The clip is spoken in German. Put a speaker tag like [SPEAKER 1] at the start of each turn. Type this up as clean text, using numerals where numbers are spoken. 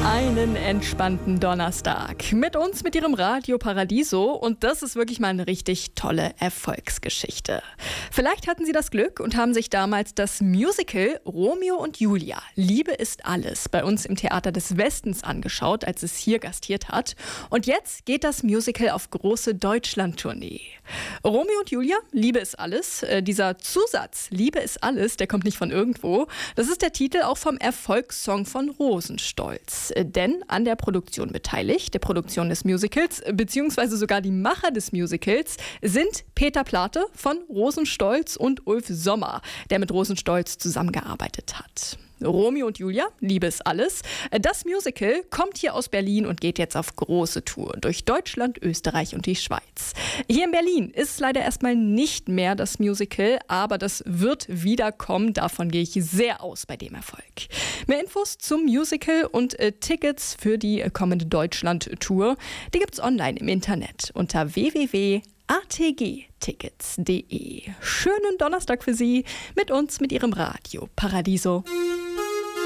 [SPEAKER 1] Einen entspannten Donnerstag mit uns, mit Ihrem Radio Paradiso, und das ist wirklich mal eine richtig tolle Erfolgsgeschichte. Vielleicht hatten Sie das Glück und haben sich damals das Musical Romeo und Julia, Liebe ist alles, bei uns im Theater des Westens angeschaut, als es hier gastiert hat. Und jetzt geht das Musical auf große Deutschland-Tournee. Romeo und Julia, Liebe ist alles, dieser Zusatz Liebe ist alles, der kommt nicht von irgendwo. Das ist der Titel auch vom Erfolgssong von Rosenstolz. Denn an der Produktion beteiligt, der Produktion des Musicals, beziehungsweise sogar die Macher des Musicals, sind Peter Plate von Rosenstolz und Ulf Sommer, der mit Rosenstolz zusammengearbeitet hat. Romeo und Julia, Liebe ist alles. Das Musical kommt hier aus Berlin und geht jetzt auf große Tour durch Deutschland, Österreich und die Schweiz. Hier in Berlin ist es leider erstmal nicht mehr das Musical, aber das wird wiederkommen. Davon gehe ich sehr aus bei dem Erfolg. Mehr Infos zum Musical und Tickets für die kommende Deutschland-Tour, die gibt's online im Internet unter www.atgtickets.de. Schönen Donnerstag für Sie mit uns, mit Ihrem Radio Paradiso.